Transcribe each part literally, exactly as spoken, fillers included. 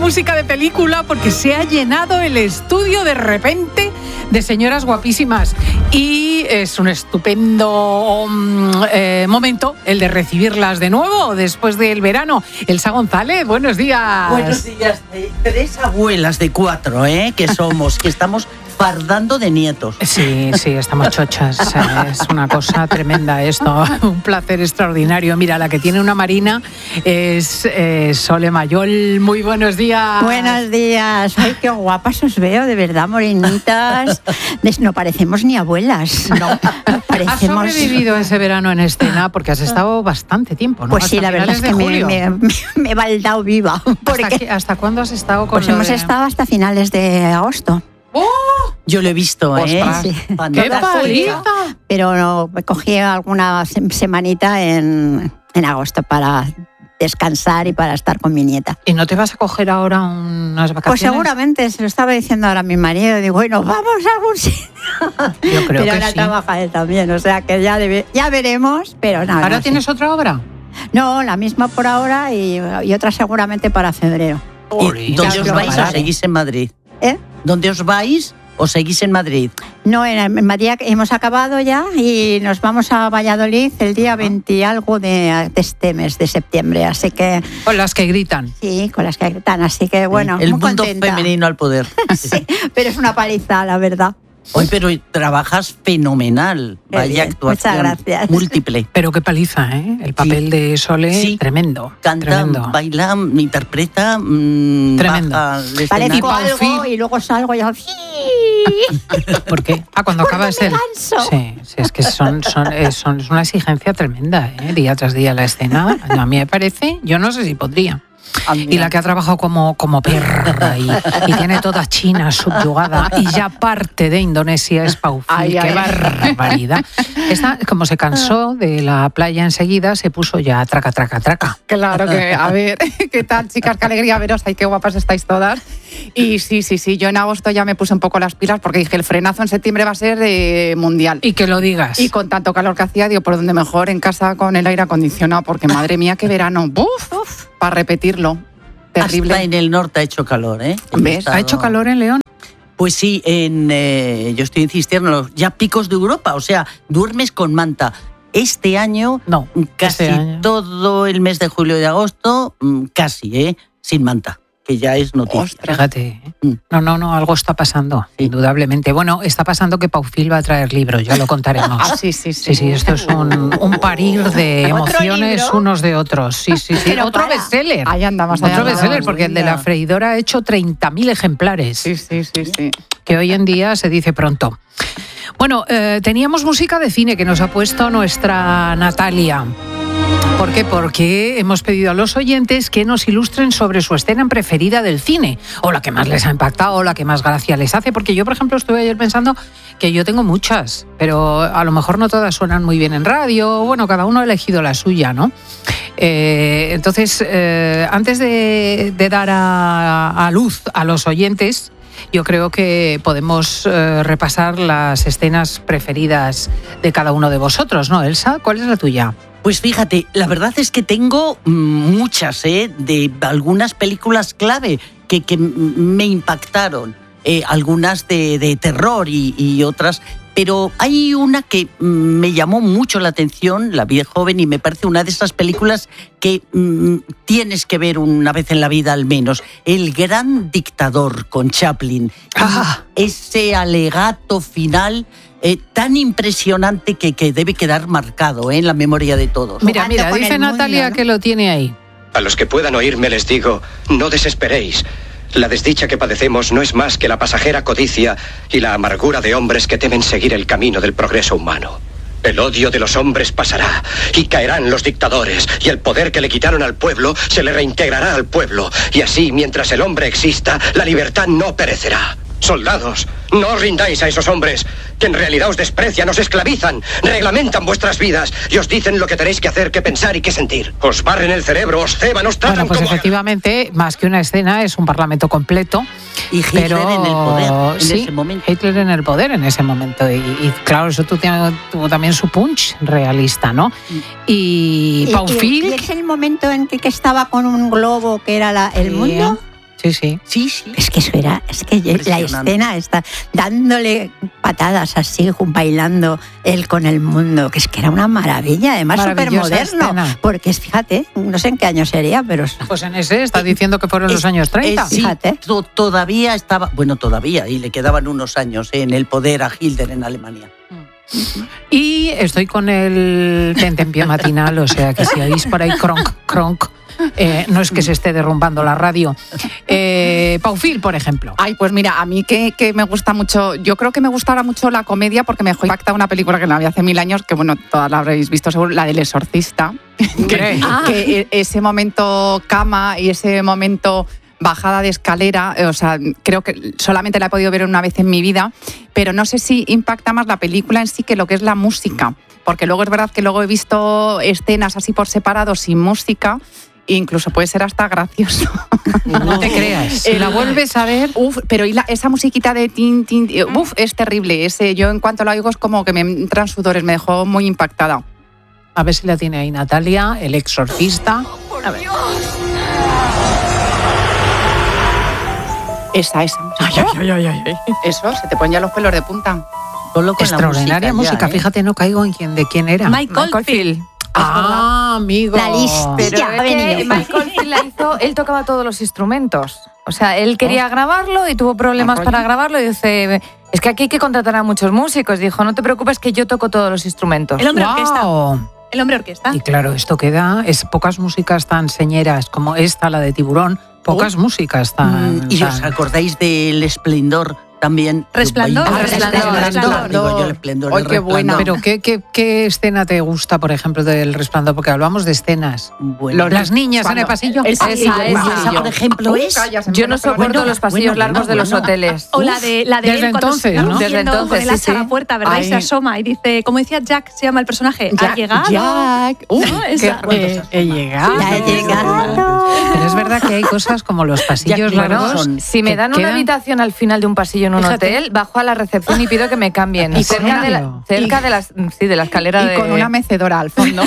música de película porque se ha llenado el estudio de repente de señoras guapísimas y es un estupendo um, eh, momento el de recibirlas de nuevo después del verano. Elsa González, buenos días. Buenos días. Tres abuelas de cuatro, ¿eh? Que somos, que estamos fardando de nietos. Sí, sí, estamos chochas. Es una cosa tremenda esto. Un placer extraordinario. Mira, la que tiene una marina es eh, Sole Mayol. Muy buenos días. Buenos días. Ay, qué guapas os veo, de verdad, morenitas. No parecemos ni abuelas. No. Parecemos... Has sobrevivido ese verano en escena porque has estado bastante tiempo, ¿no? Pues sí, hasta la verdad es que me, me, me, me he baldado viva. Porque... ¿Hasta, qué, ¿Hasta cuándo has estado con Pues hemos de... estado hasta finales de agosto. ¡Oh! Yo lo he visto, ¿eh? Sí. ¡Qué paliza! Pero no, me cogí alguna semanita en, en agosto para descansar y para estar con mi nieta. ¿Y no te vas a coger ahora unas vacaciones? Pues seguramente, se lo estaba diciendo ahora a mi marido. Digo, bueno, vamos a algún sitio. Yo creo pero que ahora sí. trabaja él también, o sea que ya, debe, ya veremos, pero nada. ¿Ahora no tienes sé. otra obra? No, la misma por ahora y, y otra seguramente para febrero. ¿Y dónde os vais o seguís en Madrid? ¿Eh? ¿Dónde os vais o seguís en Madrid? No, en Madrid hemos acabado ya y nos vamos a Valladolid el día veinte y algo de, de este mes, de septiembre, así que... Con las que gritan. Sí, con las que gritan, así que bueno, El muy mundo contenta. femenino al poder. Sí, pero es una paliza, la verdad. Hoy, pero trabajas fenomenal. Qué Vaya bien, actuación muchas gracias. múltiple. Pero qué paliza, ¿eh? El papel Sí. de Sole, Sí. tremendo. Canta, tremendo. baila, interpreta, mmm, Tremendo. baja al escenario. Parezco Paufil. algo y luego salgo y hago... ¿Por qué? Ah, cuando Porque acabas me el... canso. Sí, sí, es que son, son, eh, son, es una exigencia tremenda, ¿eh? Día tras día la escena. A mí me parece, yo no sé si podría. Y la que ha trabajado como, como perra y, y tiene toda China subyugada y ya parte de Indonesia es Paufil. Ay, ¡Qué ay. barbaridad! Esta, como se cansó de la playa enseguida, se puso ya traca, traca, traca. Claro que, a ver, ¿qué tal, chicas? Qué alegría veros, ay, qué guapas estáis todas. Y sí, sí, sí, yo en agosto ya me puse un poco las pilas porque dije, el frenazo en septiembre va a ser eh, mundial. Y que lo digas. Y con tanto calor que hacía, digo, por donde mejor, en casa con el aire acondicionado, porque madre mía, qué verano, ¡buf! Uf, para repetirlo. Terrible. Hasta en el norte ha hecho calor, ¿eh? ¿Ves? Estado- ¿Ha hecho calor en León? Pues sí, en, eh, yo estoy en Cisterna, los ya picos de Europa, o sea, duermes con manta. Este año, No, casi este año. todo el mes de julio y de agosto, mm, casi, ¿eh? Sin manta, que ya es noticia. Ostras. Fíjate. ¿eh? Mm. No, no, no, algo está pasando, Sí. indudablemente. Bueno, está pasando que Paufil va a traer libros, ya lo contaremos. Ah, sí, sí, sí. Sí, sí, esto es un, un parir de ¿Otro emociones libro? unos de otros. Sí, sí, sí. Pero Otro para. bestseller. Ahí andamos, ahí Otro andamos. bestseller, porque el de la freidora ha hecho treinta mil ejemplares, Sí, sí, sí, sí. que hoy en día se dice pronto. Bueno, eh, teníamos música de cine que nos ha puesto nuestra Natalia. ¿Por qué? Porque hemos pedido a los oyentes que nos ilustren sobre su escena preferida del cine, o la que más les ha impactado, o la que más gracia les hace, porque yo, por ejemplo, estuve ayer pensando que yo tengo muchas, pero a lo mejor no todas suenan muy bien en radio, bueno, cada uno ha elegido la suya, ¿no? Eh, entonces, eh, antes de, de dar a, a luz a los oyentes, yo creo que podemos eh, repasar las escenas preferidas de cada uno de vosotros, ¿no, Elsa? ¿Cuál es la tuya? Pues fíjate, la verdad es que tengo mm, muchas, ¿eh? De algunas películas clave que, que me impactaron, eh, algunas de, de terror y, y otras, pero hay una que mm, me llamó mucho la atención, la vi de joven, y me parece una de esas películas que mm, tienes que ver una vez en la vida al menos, El Gran Dictador con Chaplin. Ah. Ese alegato final eh, tan impresionante que, que debe quedar marcado eh, en la memoria de todos. Mira, Jugando mira, con dice el mundo, Natalia ¿no? que lo tiene ahí. A los que puedan oírme les digo, no desesperéis. La desdicha que padecemos no es más que la pasajera codicia y la amargura de hombres que temen seguir el camino del progreso humano. El odio de los hombres pasará y caerán los dictadores, y el poder que le quitaron al pueblo se le reintegrará al pueblo, y así, mientras el hombre exista, la libertad no perecerá. Soldados, no os rindáis a esos hombres, que en realidad os desprecian, os esclavizan, reglamentan vuestras vidas y os dicen lo que tenéis que hacer, que pensar y que sentir. Os barren el cerebro, os ceban, os tratan Bueno, pues como... efectivamente, más que una escena, es un parlamento completo. Y Hitler pero, en el poder en sí, ese momento. Hitler en el poder en ese momento. Y, y claro, eso tu- tuvo también su punch realista, ¿no? Y, Y- Paufil... y- y es el momento en que, que estaba con un globo que era la- el Sí. mundo. Sí, sí. Sí, sí. Es que eso era, es que la Impresionante. escena está dándole patadas así, bailando él con el mundo, que es que era una maravilla, además súper Maravillosa moderno, escena. porque es, fíjate, no sé en qué año sería, pero es- Pues en ese está diciendo que fueron Es- los años treinta. es- sí, Fíjate. to- todavía estaba, bueno, todavía, y le quedaban unos años eh, en el poder a Hitler en Alemania. Y estoy con el tentempié matinal, o sea que si oís por ahí cronk, cronk, eh, no es que se esté derrumbando la radio. Eh, Paufil, por ejemplo. Ay, pues mira, a mí que, que me gusta mucho, yo creo que me gustará mucho la comedia porque me dejó impactada una película que la vi hace mil años, que bueno, todas la habréis visto seguro, la del Exorcista. Hombre. Que e- ese momento cama y ese momento bajada de escalera, eh, o sea, creo que solamente la he podido ver una vez en mi vida, pero no sé si impacta más la película en sí que lo que es la música, porque luego es verdad que luego he visto escenas así por separado sin música, e incluso puede ser hasta gracioso. No te creas. Si la vuelves a ver, Uf, pero y la- esa musiquita de tin, tin, eh, uf, es terrible. Ese, yo en cuanto la oigo es como que me entran sudores, me dejó muy impactada. a ver si la tiene ahí Natalia, el exorcista. A ver. Esa, esa. Eso, se te ponen ya los pelos de punta. Solo con la Extraordinaria música, música, ya, ¿eh? fíjate, no caigo en quién, de quién era. Michael Field. Ah, amigo. La lista. Pero Ya, es ha venido. que Michael Field la hizo, él tocaba todos los instrumentos. O sea, él quería grabarlo y tuvo problemas ¿Ah, rollo? para grabarlo y dice, es que aquí hay que contratar a muchos músicos. Dijo, no te preocupes que yo toco todos los instrumentos. El hombre orquesta. Guau. El hombre orquesta. Y claro, esto queda, es pocas músicas tan señeras como esta, la de Tiburón, pocas músicas tan... Mm, ¿Y os tan- acordáis del Esplendor también? Resplandor. Ah, Resplandor, Resplandor. Digo yo, el Esplendor. Ay, el qué buena. Resplandor. Pero ¿qué, qué, ¿qué escena te gusta, por ejemplo, del Resplandor? Porque hablamos de escenas. Bueno, Las niñas en Cuando- el pasillo. El Esa, pasillo, el esa. pasillo. por ejemplo, Uy, es- calla, se me Yo ponen no los pelos de soporto bueno, los pasillos bueno, largos de los bueno. hoteles. O la de, la de Desde él cuando entonces, se está ¿no? Desde yendo entonces, con el hacha sí, a la sí. puerta, ¿verdad? Ay. Y se asoma y dice, como decía Jack, se llama el personaje, ha Jack, llegado. Jack. Uf, ¿No? qué Esa. Eh, he llegado. Ya he llegado. Pero es verdad que hay cosas como los pasillos Ya, claro, largos. son- Si me que dan una quedan- habitación al final de un pasillo en un Fíjate. hotel, bajo a la recepción y pido que me cambien. ¿Y con cerca una- de la, cerca de las, sí, de la escalera Y de... con una mecedora al fondo.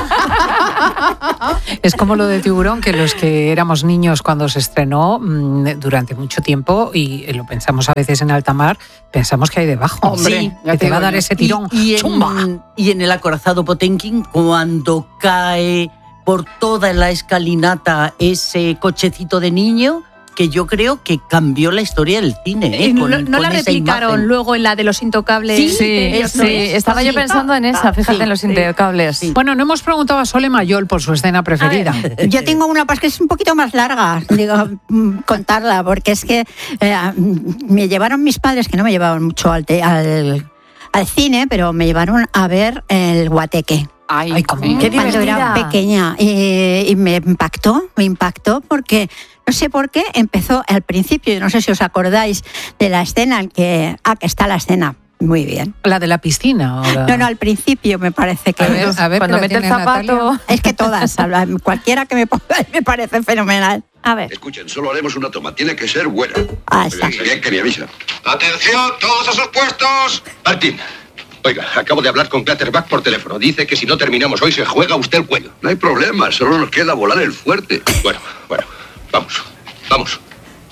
Es como lo de Tiburón, que los que éramos niños cuando se estrenó mm, durante mucho tiempo, y lo pensamos a veces en alta mar, pensamos que hay debajo. Hombre, Sí, ya que te te va a digo dar yo. ese tirón. Y, y ¡Chumba! en, y en el acorazado Potemkin, cuando cae por toda la escalinata ese cochecito de niño, que yo creo que cambió la historia del cine. ¿eh? Y no, Con- no con la esa replicaron imagen. luego en la de los intocables. Sí, Sí, Ellos, sí, ¿no? estaba yo Sí. pensando en esa, fíjate Sí, en los sí. intercables. Sí. Bueno, no hemos preguntado a Sole Mayol por su escena preferida. Yo tengo una pues, que es un poquito más larga, digo, mm, contarla, porque es que eh, mm, me llevaron mis padres, que no me llevaban mucho al, te- al, al cine, pero me llevaron a ver el Guateque. Ay, Ay, cómo- sí. Qué Cuando era divertida. pequeña y, y me impactó, me impactó porque no sé por qué empezó al principio, no sé si os acordáis de la escena en que, ah, que está la escena, muy bien. La de la piscina. o la- No, no, al principio me parece que... A ver, a ver, Cuando que la mete el tiene zapato... Natalia. Es que todas, cualquiera que me ponga me parece fenomenal. A ver. Escuchen, solo haremos una toma. Tiene que ser buena. Ah, está. Bien, bien, que ni avisa. ¡Atención, todos a sus puestos! Martín, oiga, acabo de hablar con Clatterback por teléfono. Dice que si no terminamos hoy se juega usted el cuello. No hay problema, solo nos queda volar el fuerte. Bueno, bueno, vamos, vamos.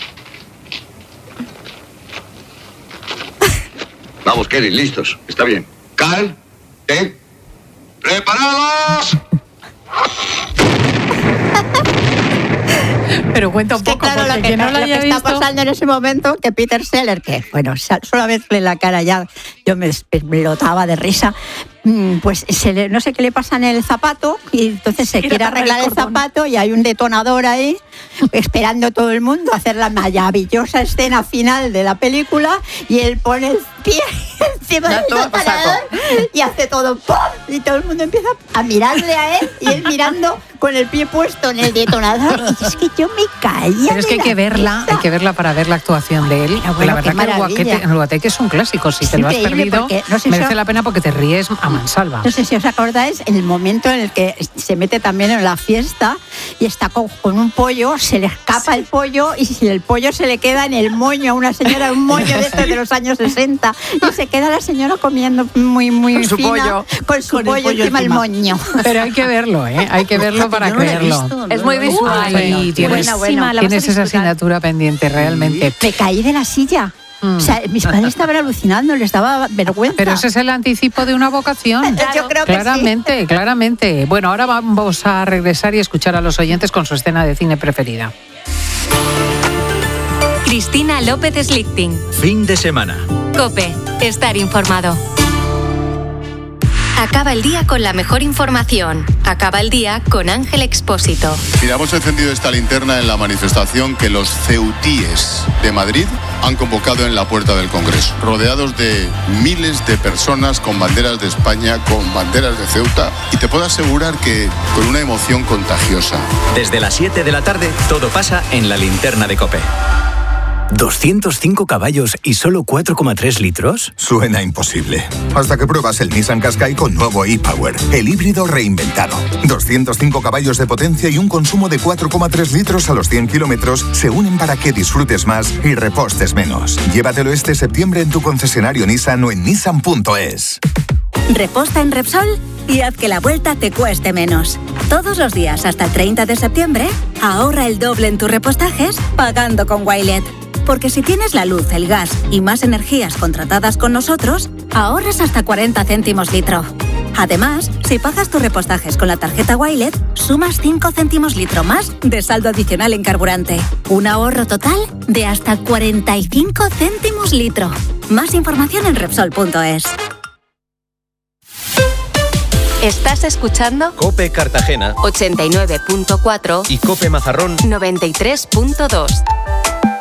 Vamos, Kenny, listos. Está bien. Cal, ¿eh? ¡Preparados! Pero cuenta un Es que poco, claro, lo porque que, quien no la lo que haya está visto... pasando en ese momento, que Peter Sellers, que bueno, sa- solo a verle la cara ya, yo me explotaba de risa, mm, pues se le- no sé qué le pasa en el zapato, y entonces se Quiere quiere atarle el arreglar el cordón. zapato y hay un detonador ahí, esperando todo el mundo a hacer la maravillosa escena final de la película, y él pone el pie encima Ya del todo a detonador y hace todo ¡pum! Y todo el mundo empieza a mirarle a él, y él mirando con el pie puesto en el detonador, y es que yo me caía. Pero es que hay de que la verla, hay risa. que verla para ver la actuación de él. Pero bueno, la verdad qué que el maravilla. Guateque, el Guateque es un clásico. Si Es te lo has increíble perdido, porque no sé si merece os- la pena porque te ríes a mansalva. No sé si os acordáis el momento en el que se mete también en la fiesta y está con, con un pollo pollo, se le escapa el pollo y si el pollo se le queda en el moño a una señora, un moño de estos de los años sesenta, y se queda la señora comiendo muy, muy Con su fina, pollo. con su Con el pollo, pollo encima del encima. moño. Pero hay que verlo, ¿eh? Hay que verlo para Yo no lo he creerlo. visto, Es no muy lo he visto. visual. Ay, tienes, Buena, buena. La vas a tienes esa disfrutar. asignatura pendiente, realmente. Me caí de la silla. Mm. O sea, mis padres estaban alucinando, les daba vergüenza. Pero ese es el anticipo de una vocación. Yo creo que Claramente, claramente. Bueno, ahora vamos a regresar y escuchar a los oyentes con su escena de cine preferida. Cristina López Slichting. Fin de semana. COPE. Estar informado. Acaba el día con la mejor información. Acaba el día con Ángel Expósito. Mira, hemos encendido esta linterna en la manifestación que los ceutíes de Madrid han convocado en la puerta del Congreso, rodeados de miles de personas con banderas de España, con banderas de Ceuta, y te puedo asegurar que con una emoción contagiosa. Desde las siete de la tarde, todo pasa en la linterna de COPE. ¿doscientos cinco caballos y solo cuatro coma tres litros? Suena imposible. Hasta que pruebas el Nissan Qashqai con nuevo e-Power, el híbrido reinventado. doscientos cinco caballos de potencia y un consumo de cuatro coma tres litros a los cien kilómetros se unen para que disfrutes más y repostes menos. Llévatelo este septiembre en tu concesionario Nissan o en nissan punto es. Reposta en Repsol y haz que la vuelta te cueste menos. Todos los días hasta el treinta de septiembre, ahorra el doble en tus repostajes pagando con Wilet. Porque si tienes la luz, el gas y más energías contratadas con nosotros, ahorras hasta cuarenta céntimos litro. Además, si pagas tus repostajes con la tarjeta Wilet, sumas cinco céntimos litro más de saldo adicional en carburante. Un ahorro total de hasta cuarenta y cinco céntimos litro. Más información en Repsol punto es. ¿Estás escuchando? COPE Cartagena ochenta y nueve punto cuatro y COPE Mazarrón noventa y tres punto dos.